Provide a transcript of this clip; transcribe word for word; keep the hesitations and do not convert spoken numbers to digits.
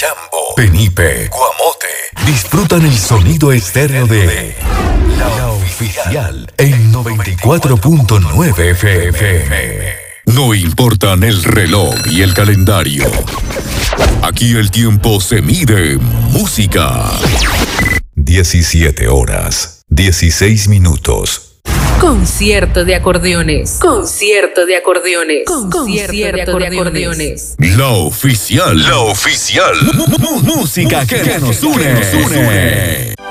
Yambo, Penipe, Guamote. Disfrutan el sonido estéreo de La Oficial en noventa y cuatro punto nueve F M. No importan el reloj y el calendario. Aquí el tiempo se mide en música. diecisiete horas, dieciséis minutos. Concierto de acordeones. Concierto de acordeones. Concierto de acordeones. La Oficial. La Oficial. Música que nos une.